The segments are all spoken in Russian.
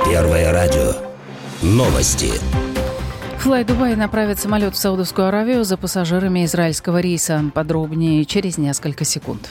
Первое радио. Новости. Fly Dubai направит самолет в Саудовскую Аравию за пассажирами израильского рейса. Подробнее через несколько секунд.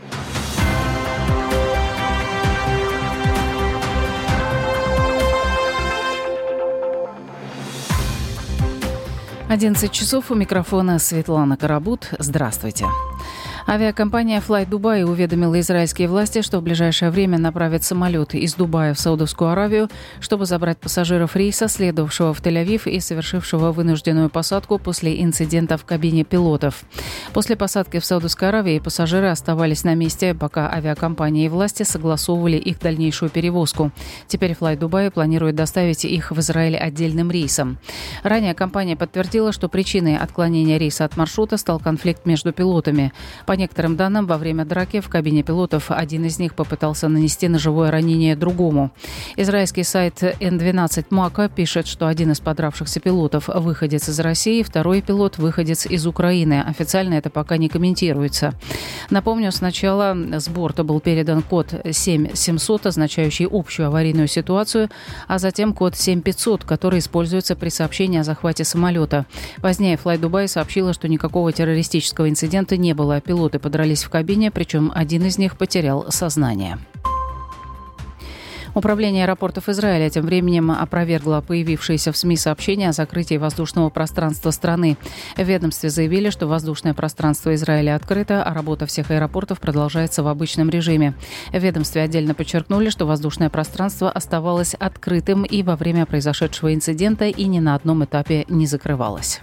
«11 часов», у микрофона Светлана Карабут. Здравствуйте. Авиакомпания Fly Dubai уведомила израильские власти, что в ближайшее время направит самолет из Дубая в Саудовскую Аравию, чтобы забрать пассажиров рейса, следовавшего в Тель-Авив и совершившего вынужденную посадку после инцидента в кабине пилотов. После посадки в Саудовской Аравии пассажиры оставались на месте, пока авиакомпания и власти согласовывали их дальнейшую перевозку. Теперь Fly Dubai планирует доставить их в Израиль отдельным рейсом. Ранее компания подтвердила, что причиной отклонения рейса от маршрута стал конфликт между пилотами. По некоторым данным, во время драки в кабине пилотов один из них попытался нанести ножевое ранение другому. Израильский сайт N12 Мака пишет, что один из подравшихся пилотов выходец из России, второй пилот выходец из Украины. Официально это пока не комментируется. Напомню, сначала с борта был передан код 7700, означающий общую аварийную ситуацию, а затем код 7500, который используется при сообщении о захвате самолета. Позднее Fly Dubai сообщила, что никакого террористического инцидента не было. Пилоты подрались в кабине, причем один из них потерял сознание. Управление аэропортов Израиля тем временем опровергло появившиеся в СМИ сообщения о закрытии воздушного пространства страны. В ведомстве заявили, что воздушное пространство Израиля открыто, а работа всех аэропортов продолжается в обычном режиме. В ведомстве отдельно подчеркнули, что воздушное пространство оставалось открытым и во время произошедшего инцидента и ни на одном этапе не закрывалось.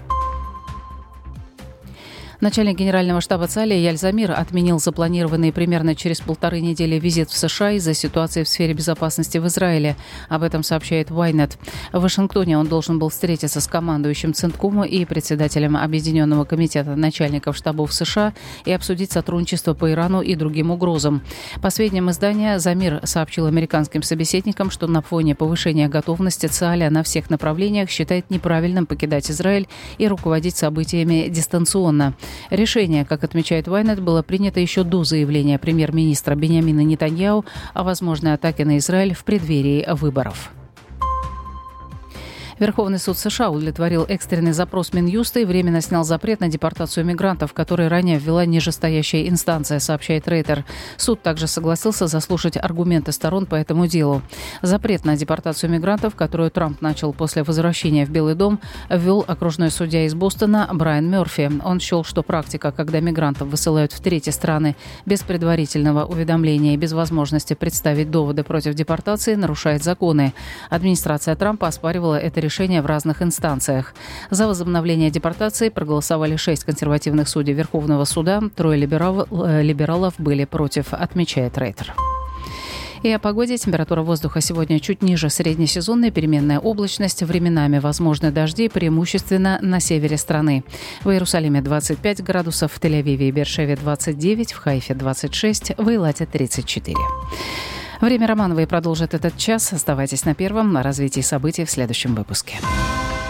Начальник генерального штаба ЦАЛИ Эяль Замир отменил запланированный примерно через 1,5 недели визит в США из-за ситуации в сфере безопасности в Израиле. Об этом сообщает Ynet. В Вашингтоне он должен был встретиться с командующим Центкома и председателем Объединенного комитета начальников штабов США и обсудить сотрудничество по Ирану и другим угрозам. По сведениям издания, Замир сообщил американским собеседникам, что на фоне повышения готовности ЦАЛИ на всех направлениях считает неправильным покидать Израиль и руководить событиями дистанционно. Решение, как отмечает Ynet, было принято еще до заявления премьер-министра Биньямина Нетаньяху о возможной атаке на Израиль в преддверии выборов. Верховный суд США удовлетворил экстренный запрос Минюста и временно снял запрет на депортацию мигрантов, который ранее ввела нижестоящая инстанция, сообщает Рейтер. Суд также согласился заслушать аргументы сторон по этому делу. Запрет на депортацию мигрантов, которую Трамп начал после возвращения в Белый дом, ввел окружной судья из Бостона Брайан Мерфи. Он счел, что практика, когда мигрантов высылают в третьи страны без предварительного уведомления и без возможности представить доводы против депортации, нарушает законы. Администрация Трампа оспаривала это решения в разных инстанциях. За возобновление депортации проголосовали 6 консервативных судей Верховного суда, 3 либералов были против, отмечает Рейтер. И о погоде. Температура воздуха сегодня чуть ниже среднесезонной, переменная облачность, временами возможны дожди, преимущественно на севере страны. В Иерусалиме 25 градусов, в Тель-Авиве и Бершеве 29, в Хайфе 26, в Эйлате 34. Время Романовой продолжит этот час. Оставайтесь на Первом. О развитии событий в следующем выпуске.